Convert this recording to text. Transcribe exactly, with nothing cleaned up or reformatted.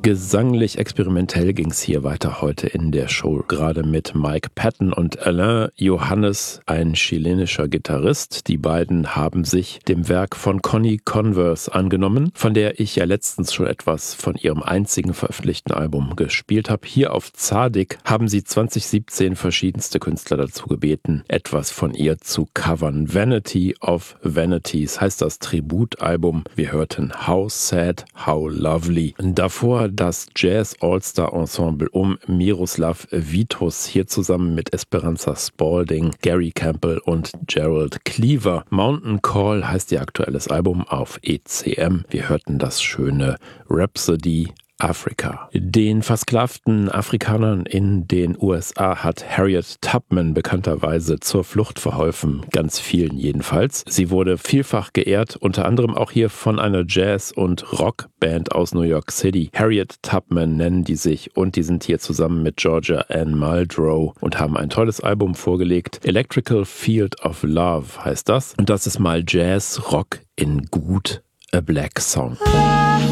Gesanglich experimentell ging's hier weiter heute in der Show, gerade mit Mike Patton und Alain Johannes, ein chilenischer Gitarrist. Die beiden haben sich dem Werk von Connie Converse angenommen, von der ich ja letztens schon etwas von ihrem einzigen veröffentlichten Album gespielt habe. Hier auf Tzadik haben sie zwanzig siebzehn verschiedenste Künstler dazu gebeten, etwas von ihr zu covern. Vanity of Vanities heißt das Tributalbum. Wir hörten How Sad, How Lovely. Davor das Jazz All-Star Ensemble um Miroslav Vitus, hier zusammen mit Esperanza Spalding, Gary Campbell und Gerald Cleaver. Mountain Call heißt ihr aktuelles Album auf E C M. Wir hörten das schöne Rhapsody Afrika. Den versklavten Afrikanern in den U S A hat Harriet Tubman bekannterweise zur Flucht verholfen, ganz vielen jedenfalls. Sie wurde vielfach geehrt, unter anderem auch hier von einer Jazz- und Rockband aus New York City. Harriet Tubman nennen die sich und die sind hier zusammen mit Georgia Ann Muldrow und haben ein tolles Album vorgelegt. Electrical Field of Love heißt das und das ist mal Jazz, Rock in gut, a Black Song.